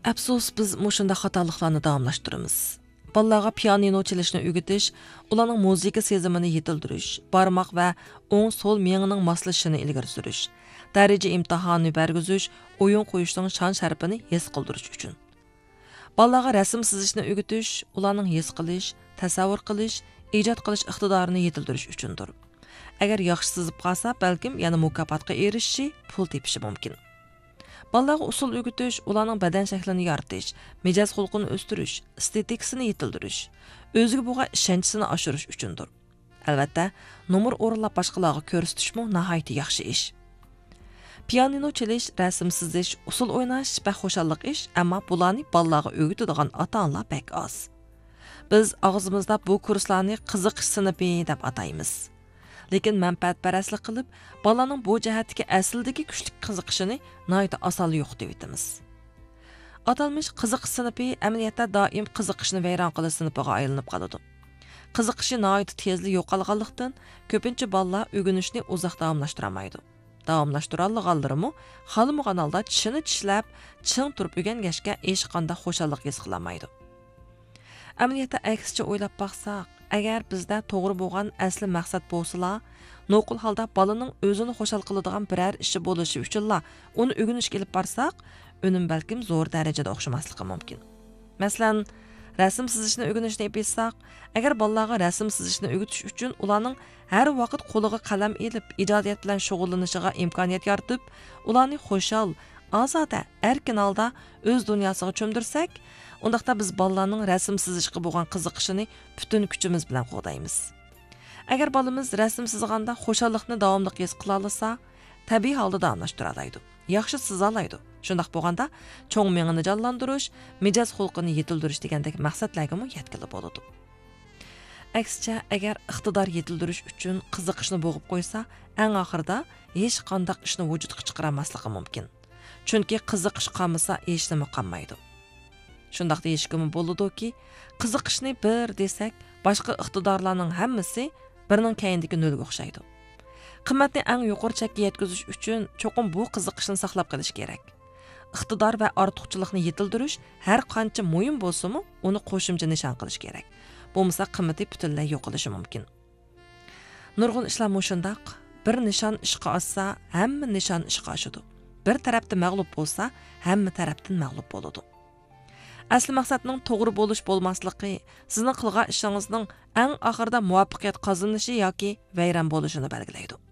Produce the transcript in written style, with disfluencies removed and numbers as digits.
Afsus, biz mushunda xatoliklarni davomlashtiramiz. Bolalarga pianino chalishni o'rgatish, ularning musiqa sezimini yetildirish, barmoq va o'ng so'l miyaning moslashishini ilgari surish, daraja imtihoni bergizish, o'yin qo'yishning shon sharafini his qildirish uchun. Bolalarga rasm chizishni o'rgatish, ularning his qilish, tasavvur qilish, ijod qilish iqtidorini yetildirish uchundir. Agar yaxshi chizib qolsa, balkim yana mukofotga erishishi, pul tepishi mumkin. Bolalarga usul o'rgatish, ularning badan shaklini yoritish, mijoz xulqini o'stirish, estetikasini yetildirish, o'ziga bo'lgan ishonchisini oshirish uchundir. Albatta, nomer o'rinlab boshqalarga ko'rsatishmi nihoyat yaxshi ish. Pianino chalish, rasm chizish, usul o'ynash va xo'shallik ish, ammo bularni bolalarga o'rgatadigan ota-onalar pek oz. Biz og'zimizda bu kurslarni qiziqish sinfi deb ataymiz. Lekin manfaatparastlik qilib, bolaning bu jihatga aslidagi kuchli qiziqishini nihoyat oson yo'qotib etamiz. Atalmish qiziqish sinfi amaliyotda doim qiziqishni vayron qilish sinfiga aylanib qoladi. Qiziqishi nihoyat tezlik yo'qolganlikdan ko'pincha bolalar o'rganishni uzoq davomlashtirolmaydi. Davomlashtirolganlarimi xolmagan holda tishini tishlab, ching turib o'rgangachga hech qanday xo'shallik his qilolmaydi. Amaliyotda aksicha o'ylab baqsaq, agar bizda to'g'ri bo'lgan asli maqsad bo'lsa, noqul holda bolaning o'zini xo'shal qiladigan biror ishi bo'lishi uchunla uni o'rganishga olib borsak, uning balkim zo'r darajada o'xshamasligi mumkin. Masalan, rasm chizishni o'rganishni bilsak, agar bolalarga rasm chizishni o'rgatish uchun ularning har vaqt qo'liga qalam elib, ijodiyat bilan shug'ullanishiga imkoniyat yaratib, ularni xo'shal, ozoda, erkin holda o'z dunyosiga cho'mdirsak, undaqda biz bolalarning rasm chizishga bo'lgan qiziqishini butun kuchimiz bilan qo'daymiz. Agar bolamiz rasm chizganda xo'shallikni davomli his qila olsa, tabiiy holda davomlashtira oladi. Yaxshi chiza oladi. Shundaq bo'lganda, cho'ng miyani jonlantirish, mijoz xulqini yetildirish degandek maqsadlarga yetkilib bo'ladi. Aksicha, agar iqtidor yetildirish uchun qiziqishni bo'g'ib qo'ysa, eng oxirida hech qanday ishni vujudga chiqarmasligi mumkin. Chunki qiziqish qolmasa, hech nima qolmaydi. Shundaq deyishkim bo'ladi-ki, qiziqishni bir desak, boshqa iqtidorlarning hammasi birining keyindagi nolga o'xshaydi. Qimmatni eng yuqori chekka yetkazish uchun cho'qim bu qiziqishni saqlab qolish kerak. Iqtidor va ortiqchilikni yetildirish har qancha muhim bo'lsa-mu, uni qo'shimcha nishon qilish kerak. Bo'lmasa qimmati butunlay yo'qolishi mumkin. Nurg'un ishlar shundoq, bir nishon ishqa olsa, hamma nishon ishqa oshadi. Bir tarafda mag'lub bo'lsa, hamma tarafdan mag'lub bo'ladi. Asli maqsadning to'g'ri bo'lish bo'lmasligi sizning qilgan ishingizning eng oxirida muvaffaqiyat qozonishi yoki vayron bo'lishini belgilaydi.